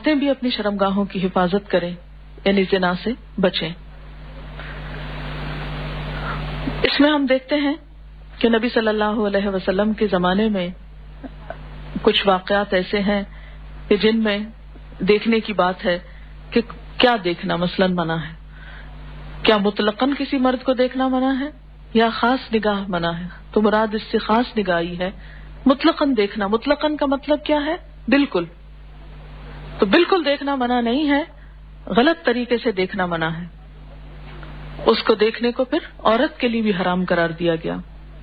عورتیں بھی اپنی شرمگاہوں کی حفاظت کریں، یعنی زنا سے بچیں۔ اس میں ہم دیکھتے ہیں کہ نبی صلی اللہ علیہ وسلم کے زمانے میں کچھ واقعات ایسے ہیں کہ جن میں دیکھنے کی بات ہے کہ کیا دیکھنا مثلاً منع ہے۔ کیا مطلقاً کسی مرد کو دیکھنا منع ہے یا خاص نگاہ منع ہے؟ تو مراد اس سے خاص نگاہی ہے۔ مطلقاً دیکھنا، مطلقاً کا مطلب کیا ہے؟ بالکل۔ تو بالکل دیکھنا منع نہیں ہے، غلط طریقے سے دیکھنا منع ہے۔ اس کو دیکھنے کو پھر عورت کے لیے بھی حرام قرار دیا گیا۔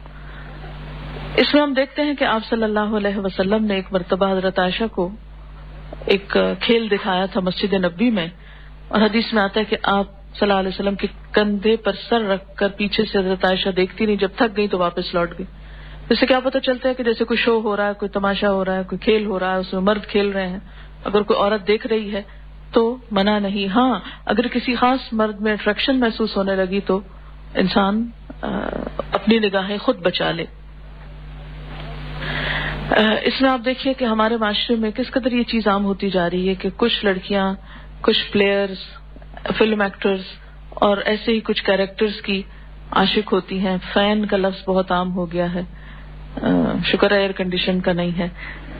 اس میں ہم دیکھتے ہیں کہ آپ صلی اللہ علیہ وسلم نے ایک مرتبہ حضرت عائشہ کو ایک کھیل دکھایا تھا مسجد نبوی میں، اور حدیث میں آتا ہے کہ آپ صلی اللہ علیہ وسلم کے کندھے پر سر رکھ کر پیچھے سے حضرت عائشہ دیکھتی نہیں، جب تھک گئی تو واپس لوٹ گئی۔ اس سے کیا پتہ چلتا ہے کہ جیسے کوئی شو ہو رہا ہے، کوئی تماشا ہو رہا ہے، کوئی کھیل ہو رہا ہے، اس میں مرد کھیل رہے ہیں، اگر کوئی عورت دیکھ رہی ہے تو منع نہیں۔ ہاں، اگر کسی خاص مرد میں اٹریکشن محسوس ہونے لگی تو انسان اپنی نگاہیں خود بچا لے۔ اس میں آپ دیکھیے کہ ہمارے معاشرے میں کس قدر یہ چیز عام ہوتی جا رہی ہے کہ کچھ لڑکیاں، کچھ پلیئرز، فلم ایکٹرز اور ایسے ہی کچھ کیریکٹرز کی عاشق ہوتی ہیں۔ فین کا لفظ بہت عام ہو گیا ہے، شکر ہے ایئر کنڈیشن کا نہیں ہے۔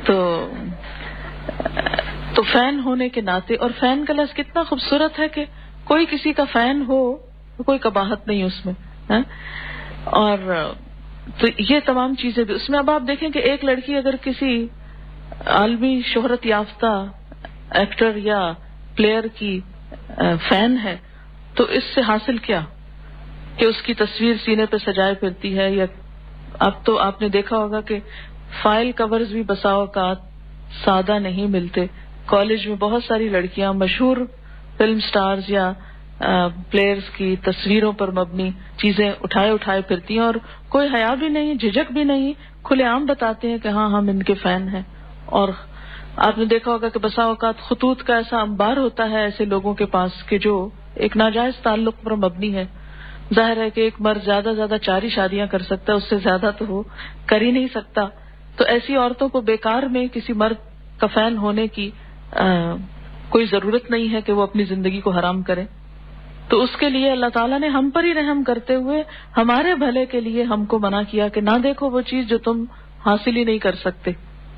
تو فین ہونے کے ناطے، اور فین کا لفظ کتنا خوبصورت ہے کہ کوئی کسی کا فین ہو کوئی قباحت نہیں اس میں، اور تو یہ تمام چیزیں بھی اس میں۔ اب آپ دیکھیں کہ ایک لڑکی اگر کسی عالمی شہرت یافتہ ایکٹر یا پلیئر کی فین ہے تو اس سے حاصل کیا کہ اس کی تصویر سینے پہ سجائے پھرتی ہے، یا اب تو آپ نے دیکھا ہوگا کہ فائل کورز بھی بسا اوقات سادہ نہیں ملتے۔ کالج میں بہت ساری لڑکیاں مشہور فلم سٹارز یا پلیئرز کی تصویروں پر مبنی چیزیں اٹھائے پھرتی ہیں، اور کوئی حیا بھی نہیں، جھجک بھی نہیں، کھلے عام بتاتے ہیں کہ ہاں ہم ان کے فین ہیں۔ اور آپ نے دیکھا ہوگا کہ بسا اوقات خطوط کا ایسا انبار ہوتا ہے ایسے لوگوں کے پاس کہ جو ایک ناجائز تعلق پر مبنی ہے۔ ظاہر ہے کہ ایک مرد زیادہ سے زیادہ 4 ہی شادیاں کر سکتا ہے، اس سے زیادہ تو وہ کر ہی نہیں سکتا۔ تو ایسی عورتوں کو بیکار میں کسی مرد کا فین ہونے کی کوئی ضرورت نہیں ہے کہ وہ اپنی زندگی کو حرام کرے۔ تو اس کے لیے اللہ تعالیٰ نے ہم پر ہی رحم کرتے ہوئے ہمارے بھلے کے لیے ہم کو منع کیا کہ نہ دیکھو وہ چیز جو تم حاصل ہی نہیں کر سکتے۔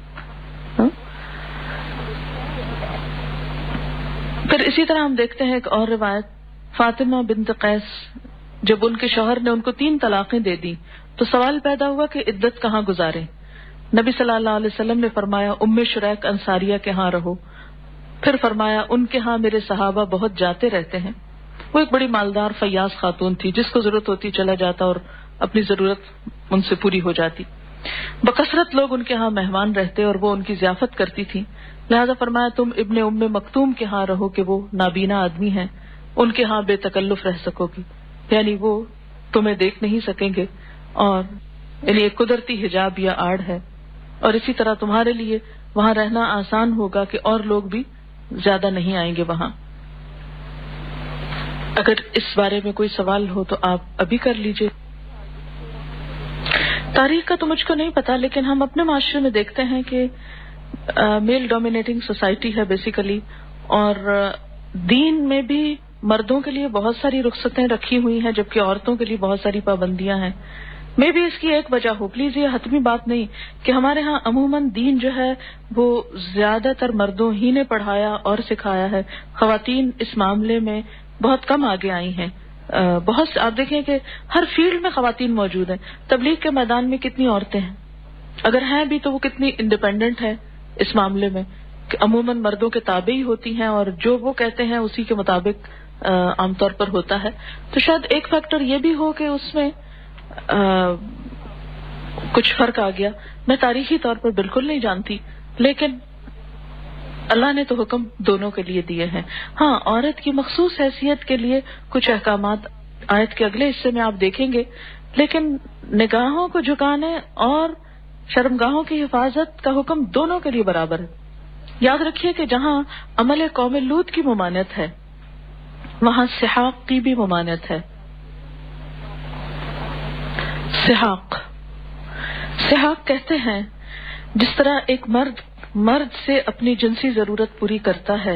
پھر اسی طرح ہم دیکھتے ہیں ایک اور روایت، فاطمہ بنت قیس جب ان کے شوہر نے ان کو 3 طلاقیں دے دی تو سوال پیدا ہوا کہ عدت کہاں گزارے۔ نبی صلی اللہ علیہ وسلم نے فرمایا ام شریک انصاریہ کے ہاں رہو۔ پھر فرمایا ان کے ہاں میرے صحابہ بہت جاتے رہتے ہیں۔ وہ ایک بڑی مالدار فیاض خاتون تھی، جس کو ضرورت ہوتی چلا جاتا اور اپنی ضرورت ان سے پوری ہو جاتی۔ بکثرت لوگ ان کے ہاں مہمان رہتے اور وہ ان کی ضیافت کرتی تھی، لہذا فرمایا تم ابن ام مکتوم کے ہاں رہو کہ وہ نابینا آدمی ہیں، ان کے ہاں بے تکلف رہ سکو گی، یعنی وہ تمہیں دیکھ نہیں سکیں گے، اور یعنی ایک قدرتی حجاب یا آڑ ہے، اور اسی طرح تمہارے لیے وہاں رہنا آسان ہوگا کہ اور لوگ بھی زیادہ نہیں آئیں گے وہاں۔ اگر اس بارے میں کوئی سوال ہو تو آپ ابھی کر لیجئے۔ تاریخ کا تو مجھ کو نہیں پتا، لیکن ہم اپنے معاشرے میں دیکھتے ہیں کہ میل ڈومینیٹنگ سوسائٹی ہے بیسیکلی، اور دین میں بھی مردوں کے لیے بہت ساری رخصتیں رکھی ہوئی ہیں جبکہ عورتوں کے لیے بہت ساری پابندیاں ہیں۔ میں بھی اس کی ایک وجہ ہو، پلیز یہ حتمی بات نہیں کہ ہمارے ہاں عموماً دین جو ہے وہ زیادہ تر مردوں ہی نے پڑھایا اور سکھایا ہے، خواتین اس معاملے میں بہت کم آگے آئی ہیں۔ بہت آپ دیکھیں کہ ہر فیلڈ میں خواتین موجود ہیں۔ تبلیغ کے میدان میں کتنی عورتیں ہیں، اگر ہیں بھی تو وہ کتنی انڈیپینڈنٹ ہے اس معاملے میں کہ عموماً مردوں کے تابع ہی ہوتی ہیں، اور جو وہ کہتے ہیں اسی کے مطابق عام طور پر ہوتا ہے۔ تو شاید ایک فیکٹر یہ بھی ہو کہ اس میں کچھ فرق آ گیا۔ میں تاریخی طور پر بالکل نہیں جانتی، لیکن اللہ نے تو حکم دونوں کے لیے دیے ہیں۔ ہاں، عورت کی مخصوص حیثیت کے لیے کچھ احکامات آیت کے اگلے حصے میں آپ دیکھیں گے، لیکن نگاہوں کو جھکانے اور شرمگاہوں کی حفاظت کا حکم دونوں کے لیے برابر ہے۔ یاد رکھیے کہ جہاں عمل قوم لوط کی ممانعت ہے وہاں سحاق کی بھی ممانعت ہے۔ سحاق کہتے ہیں جس طرح ایک مرد سے اپنی جنسی ضرورت پوری کرتا ہے